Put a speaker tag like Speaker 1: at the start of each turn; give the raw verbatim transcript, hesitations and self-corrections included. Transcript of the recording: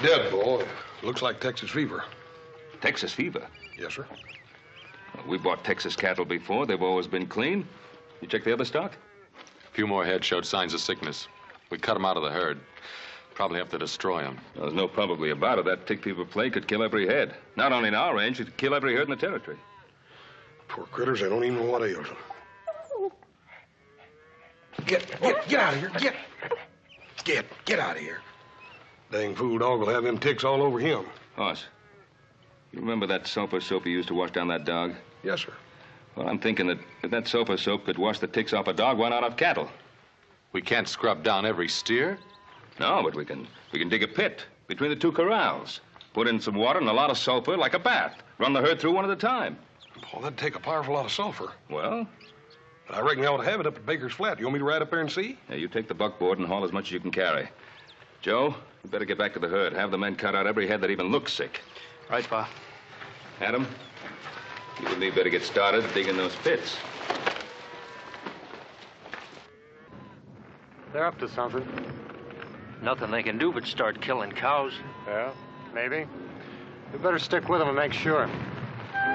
Speaker 1: Dead, boy. Looks like Texas fever.
Speaker 2: Texas fever?
Speaker 1: Yes, sir.
Speaker 2: Well, we bought Texas cattle before. They've always been clean. You check the other stock?
Speaker 3: A few more head showed signs of sickness. We cut them out of the herd. Probably have to destroy them.
Speaker 2: Well, there's no probably about it. That tick fever plague could kill every head. Not only in our range, it could kill every herd in the territory.
Speaker 1: Poor critters, they don't even know what ails them. Get, get, get out of here. Get. Get, get out of here. Dang fool dog will have them ticks all over him.
Speaker 2: Hoss, you remember that sulfur soap you used to wash down that dog?
Speaker 1: Yes, sir.
Speaker 2: Well, I'm thinking that if that sulfur soap could wash the ticks off a dog, why not off cattle?
Speaker 3: We can't scrub down every steer.
Speaker 2: No, but we can we can dig a pit between the two corrals. Put in some water and a lot of sulfur like a bath. Run the herd through one at a time.
Speaker 1: Well, that'd take a powerful lot of sulfur.
Speaker 2: Well?
Speaker 1: But I reckon they ought to have it up at Baker's Flat. You want me to ride up there and see?
Speaker 2: Yeah, you take the buckboard and haul as much as you can carry. Joe, you better get back to the herd. Have the men cut out every head that even looks sick.
Speaker 4: Right, Pa.
Speaker 2: Adam, you and me better get started digging those pits.
Speaker 4: They're up to something.
Speaker 5: Nothing they can do but start killing cows.
Speaker 4: Yeah, maybe. We better stick with them and make sure.